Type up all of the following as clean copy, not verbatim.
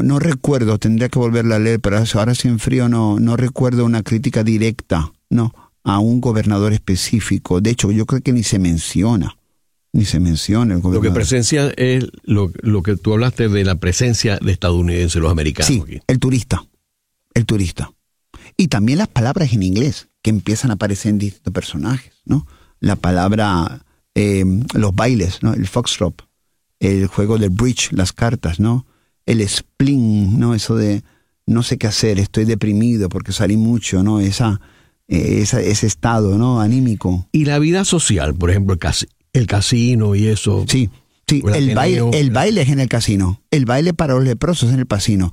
no recuerdo, tendría que volverla a leer, pero ahora sí en frío no recuerdo una crítica directa, no, a un gobernador específico. De hecho, yo creo que ni se menciona el gobernador. Lo que presencia es lo que tú hablaste de la presencia de estadounidenses, los americanos. Sí, aquí. el turista. Y también las palabras en inglés que empiezan a aparecer en distintos personajes, ¿no? La palabra, los bailes, ¿no? El foxtrot, el juego del bridge, las cartas, ¿no? El spleen, ¿no? Eso de no sé qué hacer, estoy deprimido porque salí mucho, ¿no? Ese estado, ¿no? Anímico. Y la vida social, por ejemplo, el casino y eso. Sí, el baile es en el casino. El baile para los leprosos es en el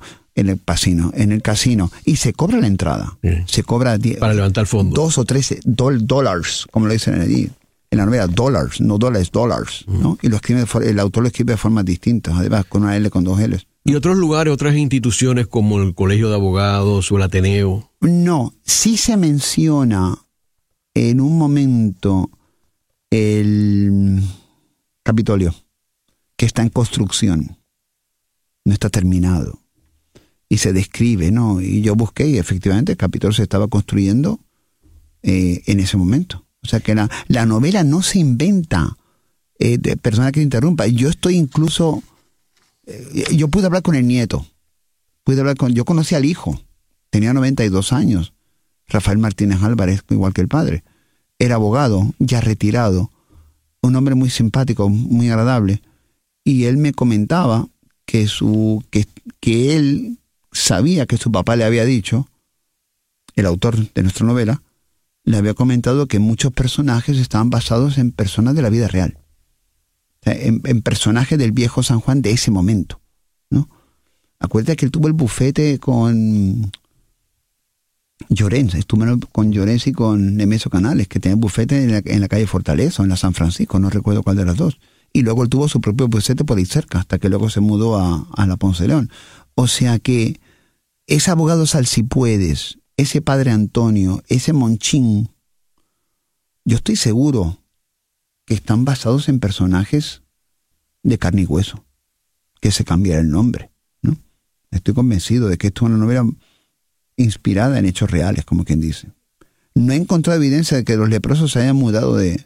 casino. Y se cobra la entrada. Sí. Se cobra para levantar fondos. 2 o 3 dólares, como lo dicen allí. En la novela, dólares, no dólares, dólares, ¿no? Y el autor lo escribe de formas distintas, además, con una L, con 2 L's. ¿Y otros lugares, otras instituciones como el Colegio de Abogados o el Ateneo? No, sí se menciona en un momento el Capitolio, que está en construcción, no está terminado. Y se describe, ¿no? Y yo busqué y efectivamente el Capitolio se estaba construyendo en ese momento. O sea que la novela no se inventa. Persona que interrumpa. Yo estoy incluso... yo pude hablar con el nieto. Yo conocí al hijo. Tenía 92 años. Rafael Martínez Álvarez, igual que el padre. Era abogado, ya retirado. Un hombre muy simpático, muy agradable. Y él me comentaba que él sabía que su papá le había dicho, el autor de nuestra novela, le había comentado que muchos personajes estaban basados en personas de la vida real. O sea, en personajes del viejo San Juan de ese momento, ¿no? Acuérdate que él tuvo el bufete con Llorens, estuvo con Llorens y con Nemesio Canales, que tenía el bufete en la calle Fortaleza o en la San Francisco, no recuerdo cuál de las dos. Y luego él tuvo su propio bufete por ahí cerca, hasta que luego se mudó a la Ponce de León. O sea que ese abogado Salsipuedes, ese padre Antonio, ese Monchín, yo estoy seguro que están basados en personajes de carne y hueso, que se cambiara el nombre, ¿no? Estoy convencido de que esto es una novela inspirada en hechos reales, como quien dice. No he encontrado evidencia de que los leprosos se hayan mudado del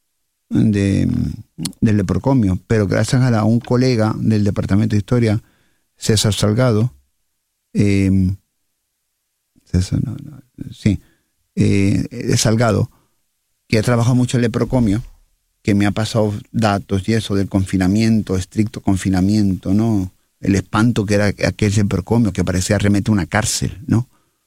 leprocomio, pero gracias a un colega del Departamento de Historia, César Salgado, Salgado, que ha trabajado mucho en leprocomio, que me ha pasado datos y eso del confinamiento, estricto confinamiento, ¿no? El espanto que era aquel leprocomio, que parecía realmente una cárcel, ¿no?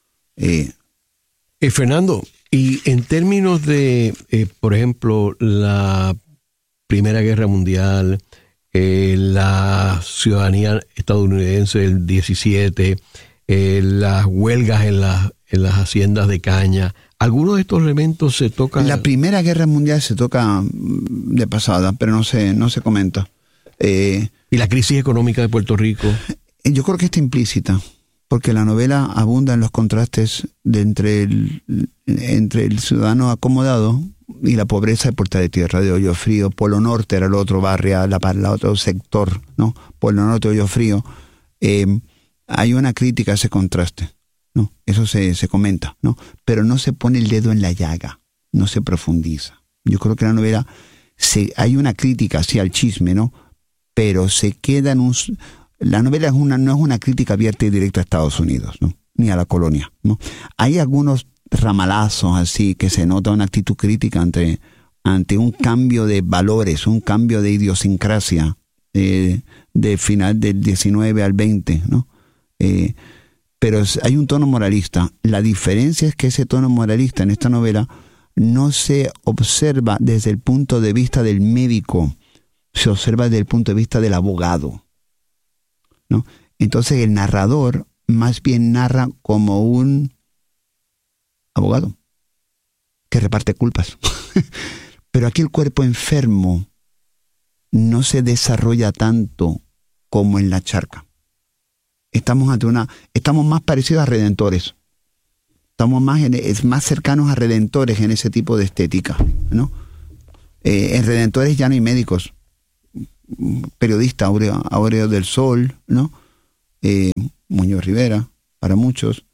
Fernando, y en términos de, por ejemplo, la Primera Guerra Mundial, la ciudadanía estadounidense del 17, las huelgas en las haciendas de caña, ¿algunos de estos elementos se tocan? La Primera Guerra Mundial se toca de pasada, pero no se comenta. ¿Y la crisis económica de Puerto Rico? Yo creo que está implícita, porque la novela abunda en los contrastes entre el ciudadano acomodado y la pobreza de Puerta de Tierra, de Hoyo Frío. Polo Norte era el otro barrio, el otro sector, ¿no? Polo Norte, Hoyo Frío. Hay una crítica a ese contraste, ¿no? Eso se comenta, ¿no? Pero no se pone el dedo en la llaga, no se profundiza. Yo creo que la novela, hay una crítica hacia el chisme, ¿no? Pero se queda en la novela no es una crítica abierta y directa a Estados Unidos, ¿no? Ni a la colonia, ¿no? Hay algunos ramalazos así que se nota una actitud crítica ante un cambio de valores, un cambio de idiosincrasia de final del 19 al 20, ¿no? Pero hay un tono moralista. La diferencia es que ese tono moralista en esta novela no se observa desde el punto de vista del médico, se observa desde el punto de vista del abogado, ¿no? Entonces el narrador más bien narra como un abogado que reparte culpas. Pero aquí el cuerpo enfermo no se desarrolla tanto como en La Charca. Estamos más parecidos a redentores. Estamos más cercanos a redentores en ese tipo de estética, ¿no? En redentores ya no hay médicos. Periodista Aureo del Sol, ¿no? Muñoz Rivera, para muchos.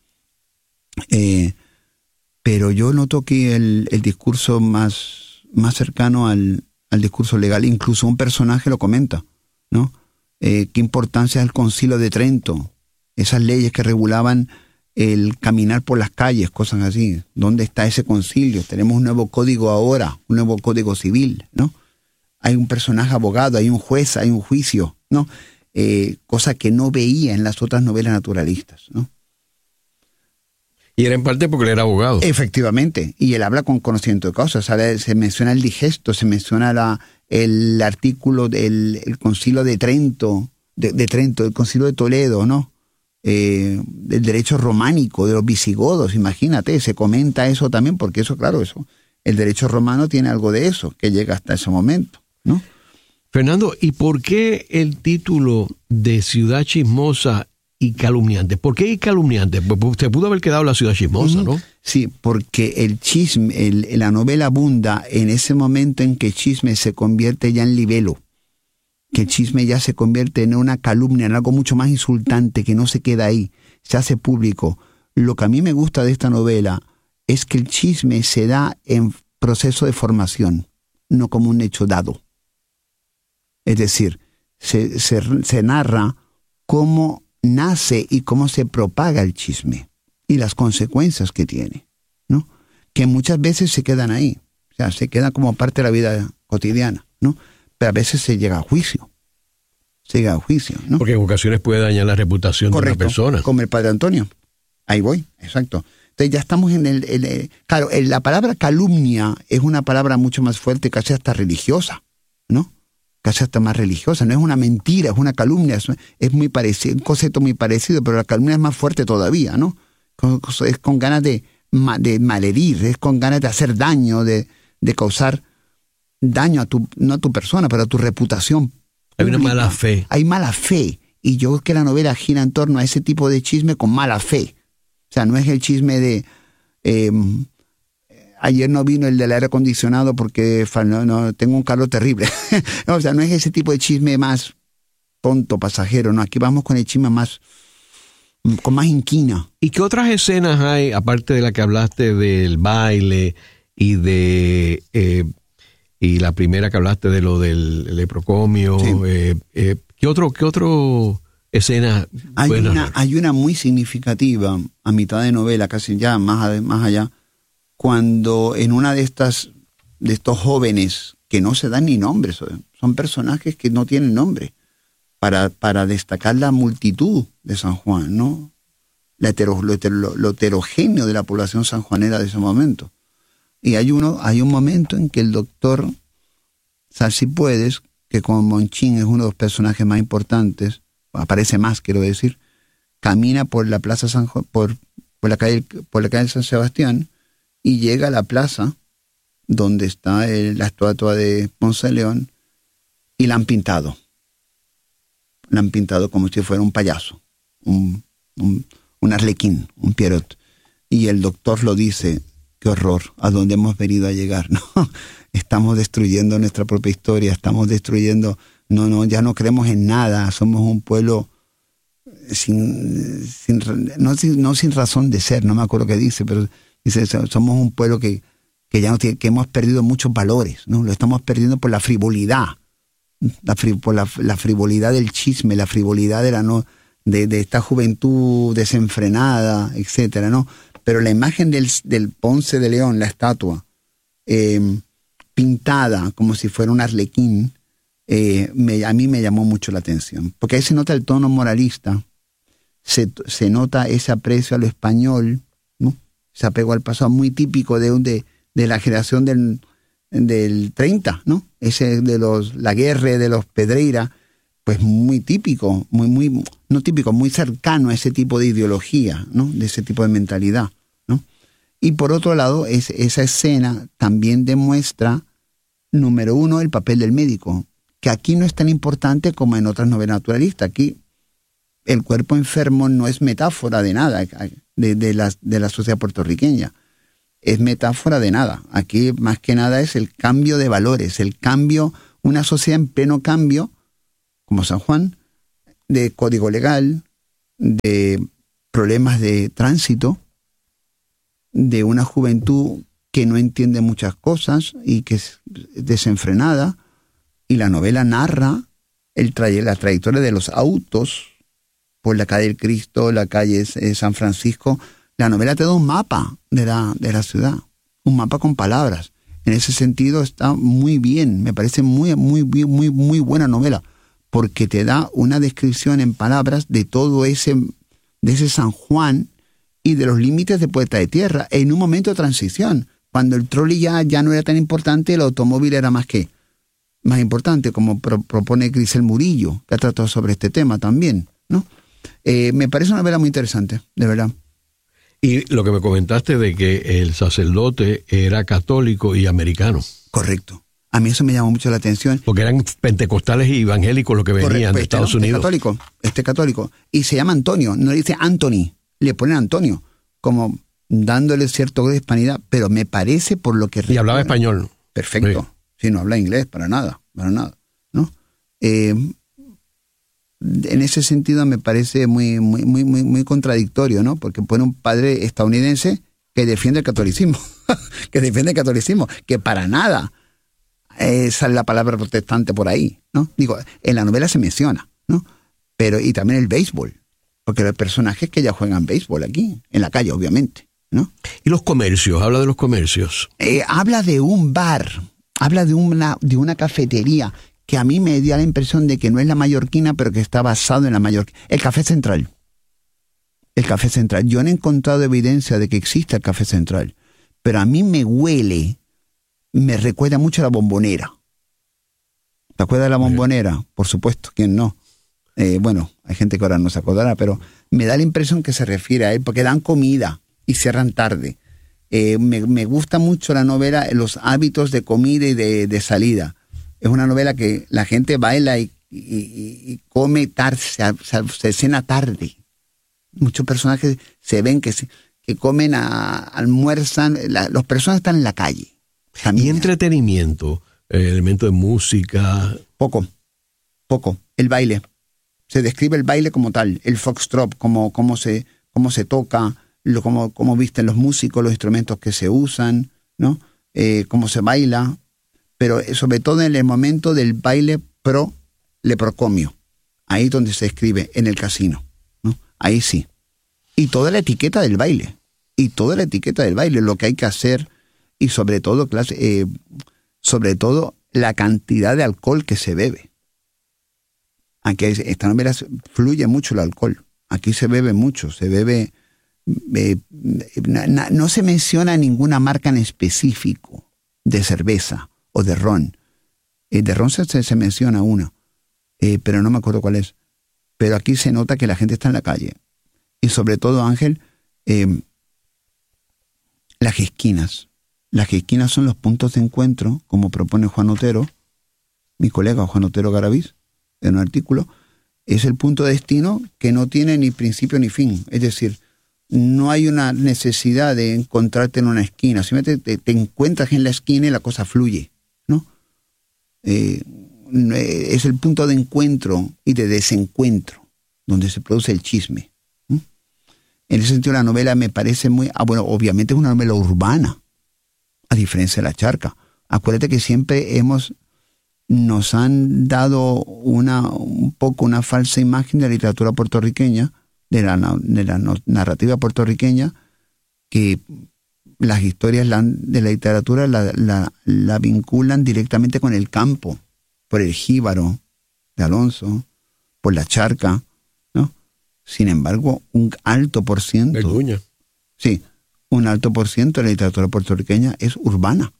Pero yo noto que el discurso más cercano al discurso legal, incluso un personaje lo comenta, ¿no? Qué importancia es el Concilio de Trento, esas leyes que regulaban el caminar por las calles, cosas así. ¿Dónde está ese concilio? Tenemos un nuevo código ahora, un nuevo código civil, ¿no? Hay un personaje abogado, hay un juez, hay un juicio, ¿no? Cosa que no veía en las otras novelas naturalistas, ¿no? Y era en parte porque él era abogado. Efectivamente, y él habla con conocimiento de causa. Se menciona el digesto, se menciona el artículo del Concilio de Trento, de Trento, el Concilio de Toledo, ¿no? El derecho románico de los visigodos, imagínate, se comenta eso también, porque eso, claro, el derecho romano tiene algo de eso, que llega hasta ese momento, ¿no? Fernando, ¿y por qué el título de Ciudad Chismosa y Calumniante? ¿Por qué calumniante? Pues se pudo haber quedado La Ciudad Chismosa, ¿no? Sí, porque el chisme, la novela abunda en ese momento en que el chisme se convierte ya en libelo, que el chisme ya se convierte en una calumnia, en algo mucho más insultante, que no se queda ahí, se hace público. Lo que a mí me gusta de esta novela es que el chisme se da en proceso de formación, no como un hecho dado. Es decir, se narra cómo nace y cómo se propaga el chisme y las consecuencias que tiene, ¿no? Que muchas veces se quedan ahí, o sea, se quedan como parte de la vida cotidiana, ¿no? Pero a veces se llega a juicio, ¿no? Porque en ocasiones puede dañar la reputación. Correcto, de una persona. Como el padre Antonio. Ahí voy, exacto. Entonces ya estamos claro, la palabra calumnia es una palabra mucho más fuerte, casi hasta religiosa, ¿no? Casi hasta más religiosa. No es una mentira, es una calumnia. Es muy parecido, un concepto muy parecido, pero la calumnia es más fuerte todavía, ¿no? Es con ganas de malherir, es con ganas de hacer daño, de causar daño no a tu persona, pero a tu reputación. Hay una mala fe. Hay mala fe. Y yo creo que la novela gira en torno a ese tipo de chisme con mala fe. O sea, no es el chisme de ayer no vino el del aire acondicionado porque no, tengo un calor terrible. No, o sea, no es ese tipo de chisme más tonto, pasajero, no. Aquí vamos con el chisme con más inquina. ¿Y qué otras escenas hay, aparte de la que hablaste del baile y de y la primera que hablaste de lo del leprocomio? Sí. ¿Qué otro escena? Hay una muy significativa a mitad de novela, casi ya más allá, cuando en una de estos jóvenes que no se dan ni nombres, son personajes que no tienen nombre, para destacar la multitud de San Juan, ¿no? Lo heterogéneo de la población sanjuanera de ese momento. Y hay un momento en que el doctor Salsipuedes, que con Monchín es uno de los personajes más importantes, aparece más, quiero decir, camina por la plaza por la calle de San Sebastián y llega a la plaza donde está la estatua de Ponce de León y la han pintado. La han pintado como si fuera un payaso, un arlequín, un Pierrot. Y el doctor lo dice: qué horror, a dónde hemos venido a llegar, ¿no? Estamos destruyendo nuestra propia historia, estamos destruyendo, ya no creemos en nada, somos un pueblo no sin razón de ser, no me acuerdo qué dice, pero dice, somos un pueblo que ya no tiene, que hemos perdido muchos valores, ¿no? Lo estamos perdiendo por la frivolidad, por la frivolidad del chisme, la frivolidad de esta juventud desenfrenada, etcétera, ¿no? Pero la imagen del Ponce de León, la estatua, pintada como si fuera un arlequín, a mí me llamó mucho la atención, porque ahí se nota el tono moralista, se nota ese aprecio a lo español, ¿no? Ese apego al pasado muy típico de la generación del 30, ¿no? Ese de la guerra de los Pedreira, pues muy típico, no típico, muy cercano a ese tipo de ideología, ¿no? De ese tipo de mentalidad, ¿no? Y por otro lado, esa escena también demuestra, número uno, el papel del médico, que aquí no es tan importante como en otras novelas naturalistas. Aquí el cuerpo enfermo no es metáfora de nada de la sociedad puertorriqueña. Es metáfora de nada. Aquí más que nada es el cambio de valores, una sociedad en pleno cambio, como San Juan, de código legal, de problemas de tránsito, de una juventud que no entiende muchas cosas y que es desenfrenada, y la novela narra la trayectoria de los autos por la calle del Cristo, la calle San Francisco. La novela te da un mapa de la ciudad, un mapa con palabras. En ese sentido está muy bien, me parece muy buena novela, porque te da una descripción en palabras de todo de ese San Juan y de los límites de Puerta de Tierra, en un momento de transición, cuando el trolley ya no era tan importante, el automóvil era más importante, como propone Grisel Murillo, que ha tratado sobre este tema también, ¿no? Me parece una novela muy interesante, de verdad. Y lo que me comentaste de que el sacerdote era católico y americano. Correcto. A mí eso me llamó mucho la atención. Porque eran pentecostales y evangélicos los que venían de Estados Unidos. Este católico. Y se llama Antonio, no le dice Anthony, le ponen Antonio, como dándole cierto grado de hispanidad, pero me parece por lo que... Y hablaba español. Perfecto. Sí, no habla inglés, para nada, ¿no? En ese sentido me parece muy contradictorio, ¿no? Porque pone un padre estadounidense que defiende el catolicismo, que para nada sale la palabra protestante por ahí, ¿no? Digo, en la novela se menciona, ¿no? Pero, y también el béisbol, porque los personajes que ya juegan béisbol aquí, en la calle, obviamente, ¿no? ¿Y los comercios? Habla de los comercios. Habla de un bar, habla de una cafetería, que a mí me dio la impresión de que no es la mallorquina, pero que está basado en la mallorquina. El Café Central. Yo no he encontrado evidencia de que exista el Café Central, pero a mí me recuerda mucho a la Bombonera. ¿Te acuerdas de la Bombonera? Por supuesto, ¿quién no? Bueno, hay gente que ahora no se acordará, pero me da la impresión que se refiere a él, porque dan comida y cierran tarde. Me gusta mucho la novela, los hábitos de comida y de salida. Es una novela que la gente baila y come tarde, se cena tarde. Muchos personajes se ven que comen, almuerzan, las personas están en la calle. Y entretenimiento, elemento de música. Poco. El baile. Se describe el baile como tal, el foxtrot, cómo se toca, cómo visten los músicos, los instrumentos que se usan, ¿no? Cómo se baila, pero sobre todo en el momento del baile pro-leprocomio, ahí donde se escribe, en el casino, ¿no? Ahí sí. Y toda la etiqueta del baile, lo que hay que hacer, y sobre todo la cantidad de alcohol que se bebe. Aquí esta novela fluye mucho el alcohol. Aquí se bebe mucho, no se menciona ninguna marca en específico de cerveza o de ron. De ron se menciona una, pero no me acuerdo cuál es. Pero aquí se nota que la gente está en la calle. Y sobre todo, Ángel, las esquinas. Las esquinas son los puntos de encuentro, como propone Juan Otero, mi colega Juan Otero Garaviz, en un artículo. Es el punto de destino que no tiene ni principio ni fin. Es decir, no hay una necesidad de encontrarte en una esquina. Simplemente te encuentras en la esquina y la cosa fluye, ¿no? Es el punto de encuentro y de desencuentro donde se produce el chisme. En ese sentido, la novela me parece bueno, obviamente es una novela urbana, a diferencia de La Charca. Acuérdate que siempre nos han dado un poco una falsa imagen de la literatura puertorriqueña, de la narrativa puertorriqueña, que las historias de la literatura la vinculan directamente con el campo, por el jíbaro de Alonso, por La Charca, ¿no? Sin embargo, un alto por ciento... Sí, un alto por ciento de la literatura puertorriqueña es urbana.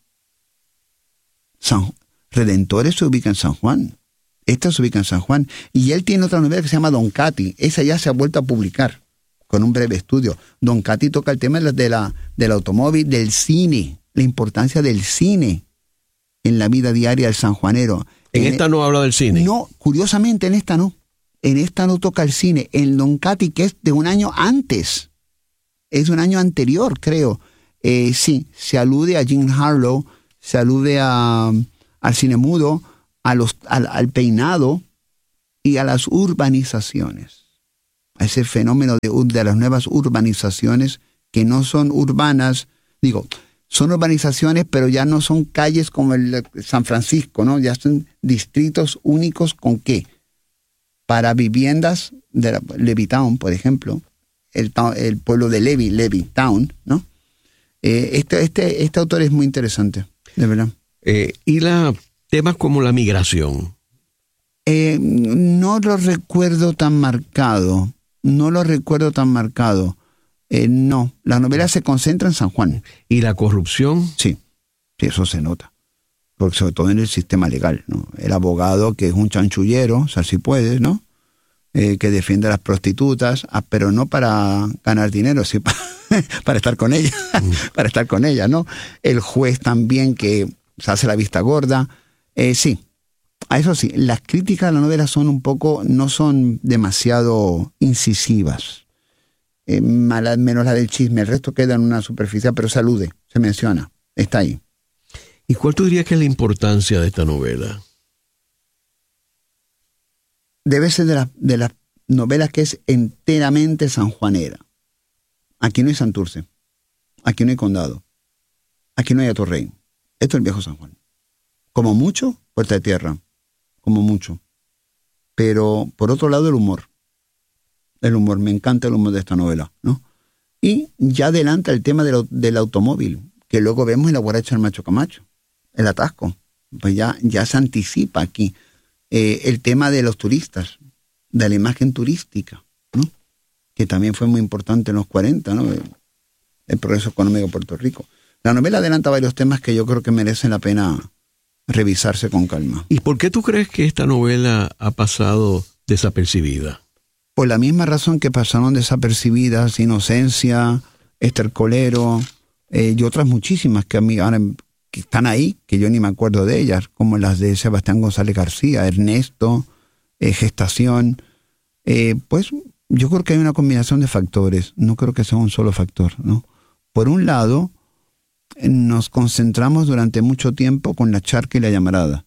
Redentores se ubica en San Juan. Esta se ubica en San Juan. Y él tiene otra novela que se llama Don Cati. Esa ya se ha vuelto a publicar con un breve estudio. Don Cati toca el tema del automóvil, del cine, la importancia del cine en la vida diaria del sanjuanero. ¿En esta no habla del cine? No, curiosamente en esta no. En esta no toca el cine. En Don Cati, que es de un año antes. Es de un año anterior, creo. Sí, se alude a Jean Harlow, se alude al cine mudo, al peinado y a las urbanizaciones. a ese fenómeno de las nuevas urbanizaciones que no son urbanas, son urbanizaciones, pero ya no son calles como el San Francisco, ¿no? Ya son distritos únicos ¿con qué? Para viviendas de Levittown, por ejemplo, el pueblo de Levittown, ¿no? Este autor es muy interesante, de verdad. Y temas como la migración. No lo recuerdo tan marcado. No, la novela se concentra en San Juan. ¿Y la corrupción? Sí, eso se nota. Porque sobre todo en el sistema legal, ¿no? El abogado que es un chanchullero, o sea, si puedes, ¿no? Que defiende a las prostitutas, pero no para ganar dinero, sí para estar con ella, para estar con ella, ¿no? El juez también que se hace la vista gorda. Sí, a eso sí, las críticas a la novela no son demasiado incisivas. Menos la del chisme, el resto queda en una superficie, pero se alude, se menciona, está ahí. ¿Y cuál tú dirías que es la importancia de esta novela? Debe ser de las novelas que es enteramente sanjuanera. Aquí no hay Santurce, aquí no hay Condado, aquí no hay Atorrey. Esto es el viejo San Juan. Como mucho, Puerta de Tierra, como mucho. Pero por otro lado el humor, me encanta el humor de esta novela, ¿no? Y ya adelanta el tema del automóvil, que luego vemos en La Guaracha del Macho Camacho, el atasco. Pues ya se anticipa aquí. El tema de los turistas, de la imagen turística, ¿no? Que también fue muy importante en los 40, ¿no? El progreso económico de Puerto Rico. La novela adelanta varios temas que yo creo que merecen la pena revisarse con calma. ¿Y por qué tú crees que esta novela ha pasado desapercibida? Por la misma razón que pasaron desapercibidas Inocencia, Estercolero, y otras muchísimas que a mí ahora que están ahí, que yo ni me acuerdo de ellas, como las de Sebastián González García, Ernesto, Gestación. Pues yo creo que hay una combinación de factores, no creo que sea un solo factor, ¿no? Por un lado, nos concentramos durante mucho tiempo con La Charca y La Llamarada,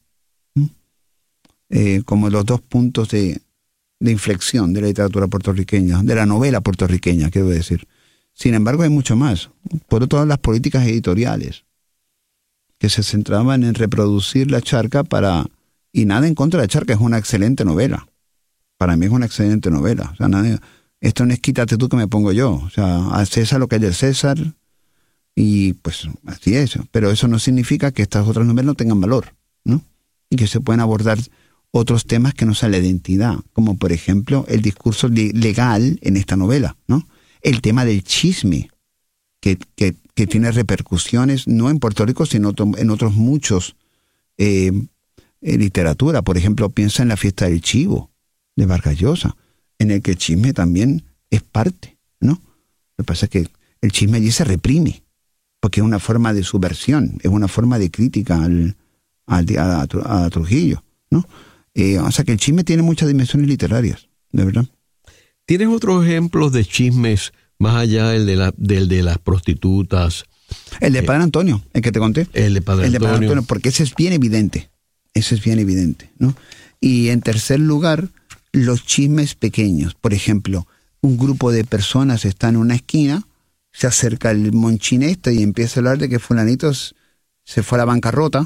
como los dos puntos de inflexión de la literatura puertorriqueña, de la novela puertorriqueña, quiero decir. Sin embargo, hay mucho más. Por otro lado, las políticas editoriales, que se centraban en reproducir La Charca y nada en contra de La Charca, es una excelente novela. Para mí es una excelente novela. O sea, esto no es quítate tú que me pongo yo. O sea, a César lo que es del César, y pues así es. Pero eso no significa que estas otras novelas no tengan valor, ¿no? Y que se pueden abordar otros temas que no sean la identidad, como por ejemplo el discurso legal en esta novela, ¿no? El tema del chisme, que tiene repercusiones no en Puerto Rico, sino en otros muchos literatura. Por ejemplo, piensa en La Fiesta del Chivo, de Vargas Llosa, en el que el chisme también es parte, ¿no? Lo que pasa es que el chisme allí se reprime, porque es una forma de subversión, es una forma de crítica a Trujillo, ¿no? O sea que el chisme tiene muchas dimensiones literarias, de verdad. ¿Tienes otros ejemplos de chismes más allá del de las prostitutas? El de Padre Antonio, el que te conté. El de Padre Antonio, porque ese es bien evidente. ¿No? Y en tercer lugar, los chismes pequeños. Por ejemplo, un grupo de personas está en una esquina, se acerca el monchinesta y empieza a hablar de que fulanito se fue a la bancarrota.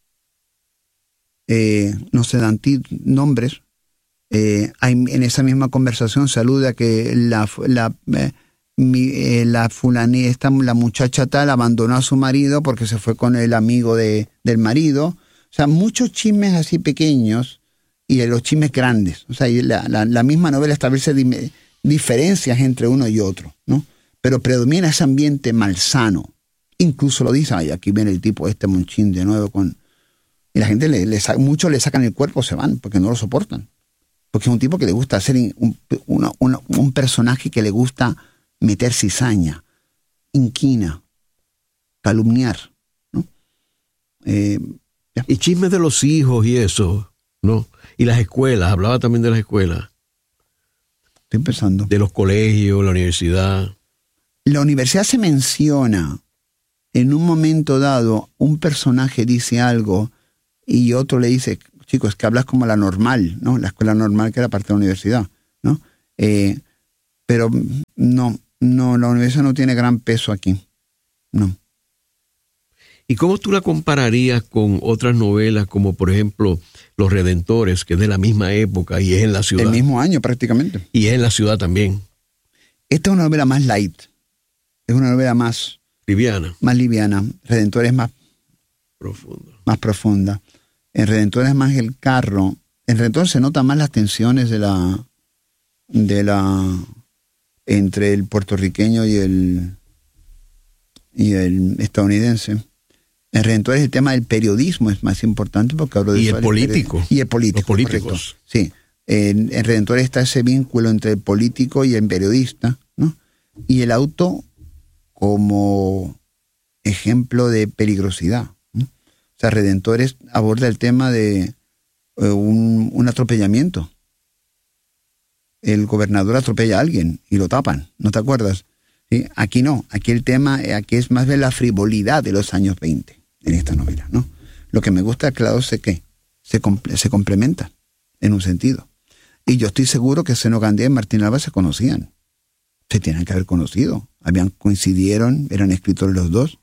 No se dan nombres. En esa misma conversación se alude a que la muchacha tal abandonó a su marido porque se fue con el amigo del marido. O sea, muchos chismes así pequeños y los chismes grandes. O sea, la misma novela establece diferencias entre uno y otro, ¿no? Pero predomina ese ambiente malsano. Incluso lo dice, ay, aquí viene el tipo monchín de nuevo y la gente muchos le sacan el cuerpo, se van porque no lo soportan. Porque es un tipo que le gusta hacer un personaje que le gusta meter cizaña, inquina, calumniar, ¿no? Y chismes de los hijos y eso, ¿no? Y las escuelas, hablaba también de las escuelas. Estoy pensando. De los colegios, la universidad. La universidad se menciona en un momento dado, un personaje dice algo y otro le dice, chicos, es que hablas como la normal, ¿no? La escuela normal que era parte de la universidad, ¿no? Pero no, la universidad no tiene gran peso aquí. No. ¿Y cómo tú la compararías con otras novelas como, por ejemplo, Los Redentores, que es de la misma época y es en la ciudad? El mismo año prácticamente. Y es en la ciudad también. Esta es una novela más light. Es una novela más liviana. Más liviana. Redentores es más profunda. En Redentores es más el carro. En Redentores se notan más las tensiones de la entre el puertorriqueño y el estadounidense. En Redentores el tema del periodismo es más importante porque hablo de... Y el político. Y el político. Los políticos. Correcto. Sí. En Redentores está ese vínculo entre el político y el periodista, ¿no? Y el auto como ejemplo de peligrosidad, ¿no? O sea, Redentores aborda el tema de un atropellamiento. El gobernador atropella a alguien y lo tapan, ¿no te acuerdas? ¿Sí? Aquí no, aquí el tema, aquí es más bien la frivolidad de los años 20 en esta novela, ¿no? Lo que me gusta, claro, es que se complementa en un sentido. Y yo estoy seguro que Zeno Gandía y Martín Alba se conocían. Se tienen que haber conocido. Coincidieron, eran escritores los dos.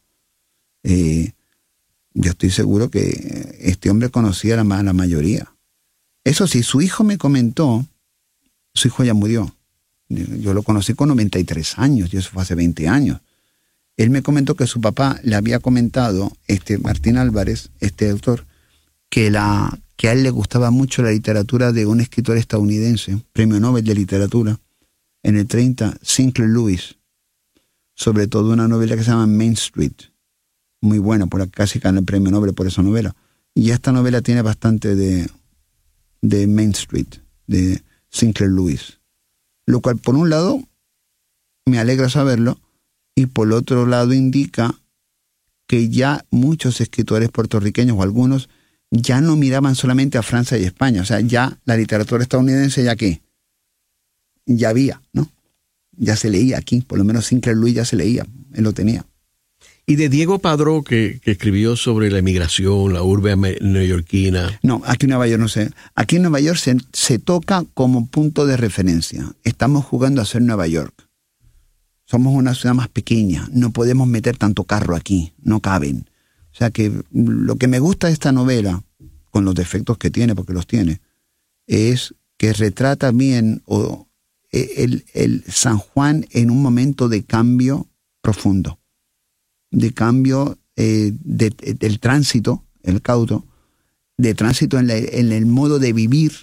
Yo estoy seguro que este hombre conocía a la mayoría. Eso sí, su hijo me comentó, su hijo ya murió. Yo lo conocí con 93 años y eso fue hace 20 años. Él me comentó que su papá le había comentado, Martín Álvarez, este autor, que a él le gustaba mucho la literatura de un escritor estadounidense, premio Nobel de literatura, en el 30, Sinclair Lewis, sobre todo una novela que se llama Main Street, muy buena, casi gana el premio Nobel por esa novela. Y esta novela tiene bastante de Main Street, de Sinclair Lewis. Lo cual, por un lado, me alegra saberlo, y por otro lado indica que ya muchos escritores puertorriqueños, o algunos, ya no miraban solamente a Francia y España. O sea, ya la literatura estadounidense, ¿ya qué? Ya había, ¿no? Ya se leía aquí, por lo menos Sinclair Lewis ya se leía, él lo tenía. Y de Diego Padró, que escribió sobre la emigración, la urbe neoyorquina. No, aquí en Nueva York no sé. Aquí en Nueva York se toca como punto de referencia. Estamos jugando a ser Nueva York. Somos una ciudad más pequeña, no podemos meter tanto carro aquí, no caben. O sea que lo que me gusta de esta novela, con los defectos que tiene, porque los tiene, es que retrata bien el San Juan en un momento de cambio profundo. De cambio del tránsito, el cauto, de tránsito en el modo de vivir,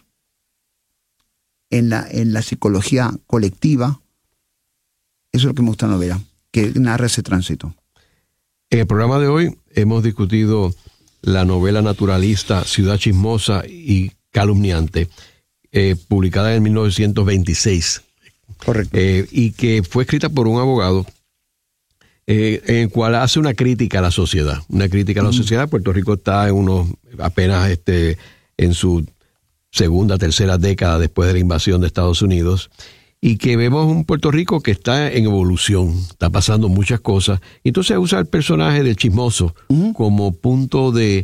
en la psicología colectiva. Eso es lo que me gusta de la novela, que narra ese tránsito. En el programa de hoy hemos discutido la novela naturalista Ciudad Chismosa y Calumniante, publicada en 1926. Correcto. Y que fue escrita por un abogado en el cual hace una crítica a la sociedad. Una crítica a la sociedad. Puerto Rico está apenas en su segunda, tercera década después de la invasión de Estados Unidos. Y que vemos un Puerto Rico que está en evolución, está pasando muchas cosas. Y entonces usa el personaje del chismoso como punto de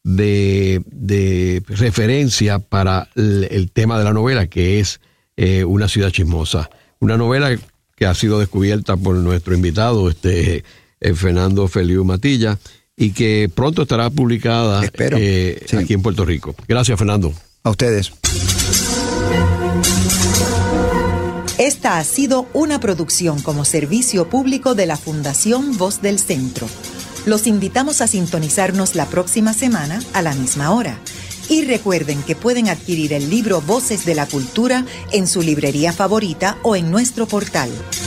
referencia para el tema de la novela, que es una ciudad chismosa. Una novela que ha sido descubierta por nuestro invitado, Fernando Feliu Matilla, y que pronto estará publicada aquí en Puerto Rico. Gracias, Fernando. A ustedes. Esta ha sido una producción como servicio público de la Fundación Voz del Centro. Los invitamos a sintonizarnos la próxima semana a la misma hora. Y recuerden que pueden adquirir el libro Voces de la Cultura en su librería favorita o en nuestro portal.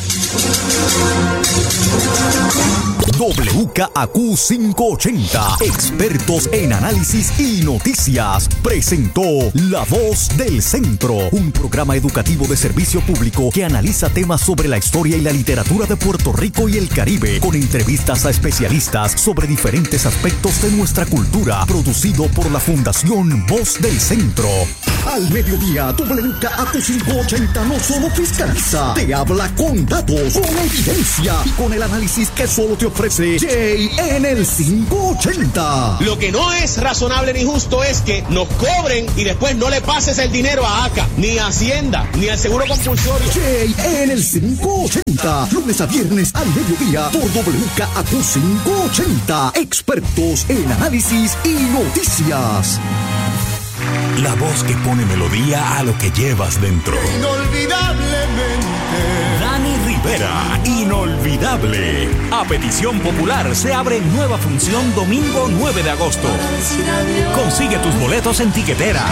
WKAQ 580, expertos en análisis y noticias, presentó La Voz del Centro, un programa educativo de servicio público que analiza temas sobre la historia y la literatura de Puerto Rico y el Caribe, con entrevistas a especialistas sobre diferentes aspectos de nuestra cultura, producido por la Fundación Voz del Centro. Al mediodía, WKAQ 580 no solo fiscaliza, te habla con datos, con evidencia y con el análisis que solo te ofrece Jay en el 580. Lo que no es razonable ni justo es que nos cobren y después no le pases el dinero a ACA, ni a Hacienda, ni al Seguro Compulsorio. Jay en el 580, lunes a viernes al mediodía por WKAQ 580. Expertos en análisis y noticias. La voz que pone melodía a lo que llevas dentro. Inolvidablemente. Dani Rivera, Inolvidable. A petición popular se abre nueva función domingo 9 de agosto. Consigue tus boletos en Tiquetera.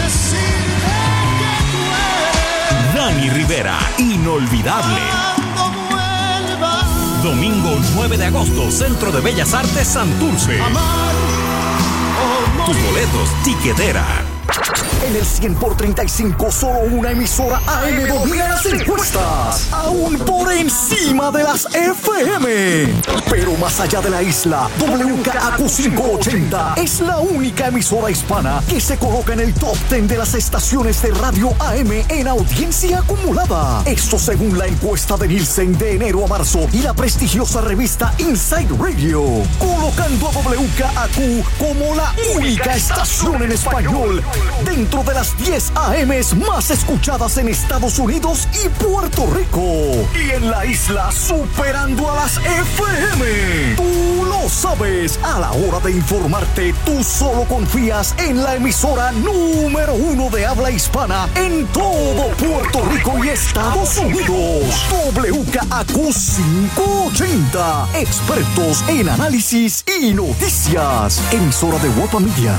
Dani Rivera, Inolvidable. Domingo 9 de agosto, Centro de Bellas Artes Santurce. Tus boletos, Tiquetera. En el 100 por 35, solo una emisora AM domina las encuestas, aún por encima de las FM. Pero más allá de la isla, WKAQ 580 es la única emisora hispana que se coloca en el top 10 de las estaciones de radio AM en audiencia acumulada. Esto según la encuesta de Nielsen de enero a marzo y la prestigiosa revista Inside Radio, colocando a WKAQ como la única estación en español dentro de las 10 AMs más escuchadas en Estados Unidos y Puerto Rico. Y en la isla superando a las FM. Tú lo sabes. A la hora de informarte, tú solo confías en la emisora número 1 de habla hispana en todo Puerto Rico y Estados Unidos. WKAQ 580. Expertos en análisis y noticias. Emisora de Guapa Media.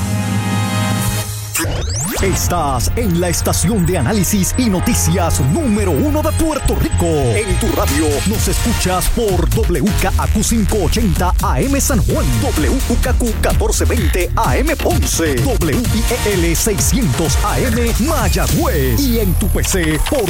Estás en la estación de análisis y noticias número 1 de Puerto Rico. En tu radio nos escuchas por WKAQ 580 AM San Juan, WKAQ 1420 AM Ponce, WIEL 600 AM Mayagüez y en tu PC por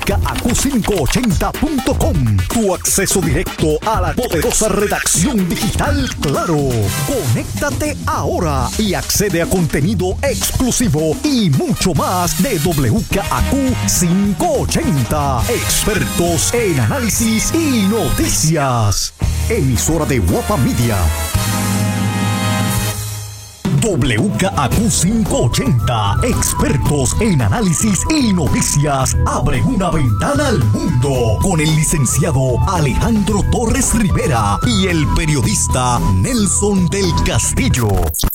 WKAQ580.com. Tu acceso directo a la poderosa redacción digital Claro. Conéctate ahora y accede a contenido exclusivo y mucho más de WKAQ 580. Expertos en análisis y noticias. Emisora de Guapa Media. WKAQ 580. Expertos en análisis y noticias abren una ventana al mundo con el licenciado Alejandro Torres Rivera y el periodista Nelson del Castillo.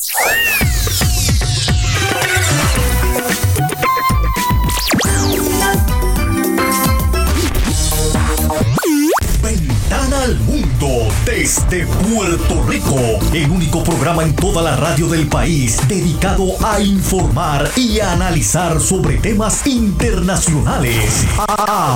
Ventana al mundo desde Puerto Rico, el único programa en toda la radio del país dedicado a informar y a analizar sobre temas internacionales.